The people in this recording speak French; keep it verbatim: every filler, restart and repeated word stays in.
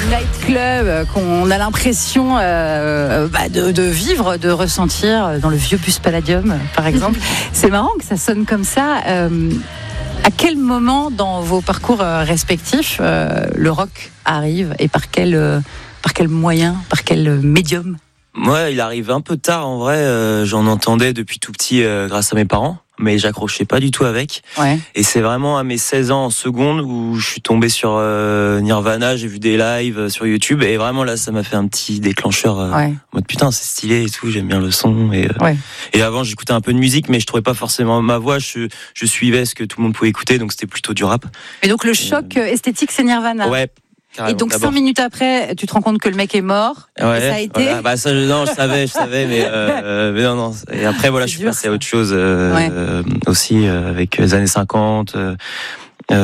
nightclub qu'on a l'impression euh, bah, de, de vivre, de ressentir dans le vieux bus Palladium, par exemple. C'est marrant que ça sonne comme ça. Euh, à quel moment dans vos parcours respectifs euh, le rock arrive et par quel, euh, par quel moyen, par quel médium ? Moi, il arrive un peu tard en vrai. Euh, j'en entendais depuis tout petit euh, grâce à mes parents, mais j'accrochais pas du tout avec. Ouais. Et c'est vraiment à mes seize ans en seconde où je suis tombé sur euh, Nirvana, j'ai vu des lives sur YouTube et vraiment là, ça m'a fait un petit déclencheur. Euh, ouais. En mode putain, c'est stylé et tout, j'aime bien le son. Et, euh, ouais. et avant, j'écoutais un peu de musique, mais je trouvais pas forcément ma voix. Je, je suivais ce que tout le monde pouvait écouter, donc c'était plutôt du rap. Et donc le choc euh... esthétique, c'est Nirvana. Ouais. Et donc d'abord. cinq minutes après, tu te rends compte que le mec est mort. Ouais, et ça a été. Voilà. Bah ça, je, non, je savais, je savais, mais, euh, mais non, non. Et après, voilà, c'est je suis dur, passé ça. à autre chose euh, ouais. euh, aussi euh, avec les années cinquante. Euh,